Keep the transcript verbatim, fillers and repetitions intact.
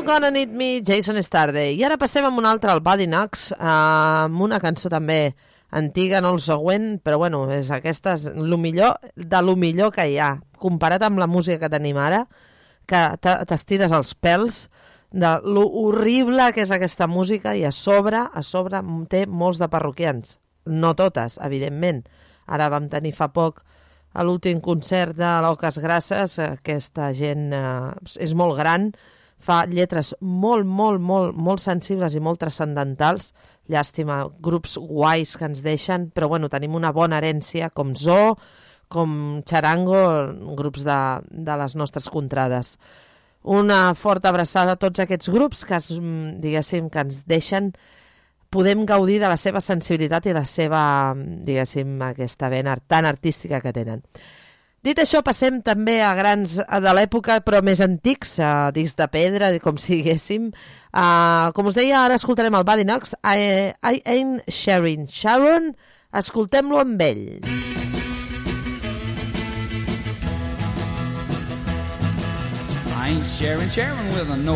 You Gonna Need Me, Jason Starday. I ara passem amb un altre, el Buddy Knox, amb una cançó també antiga, no el següent, però bueno, és aquesta, és lo millor de lo millor que hi ha, comparat amb la música que tenim ara, que t'estires els pèls de lo horrible que és aquesta música, i a sobre, a sobre té molts de parroquians. No totes, evidentment. Ara vam tenir fa poc a l'últim concert de l'Oques Grasses, aquesta gent eh, és molt gran, fa lletres molt, molt, molt, molt sensibles i molt transcendentals. Llàstima, grups guais que ens deixen, però bueno, tenim una bona herència com Zoo, com Charango, grups de, de les nostres contrades. Una forta abraçada a tots aquests grups que, es, diguéssim, que ens deixen, podem gaudir de la seva sensibilitat i la seva, diguéssim, aquesta vena tan artística que tenen. Dit això, passem també a grans de l'època, però més antics, a discs de pedra, com si diguéssim. Uh, com us deia, ara escoltarem el Buddy Knox, I, I Ain't Sharing Sharon. Escoltem-lo amb ell. I ain't sharing Sharon with a no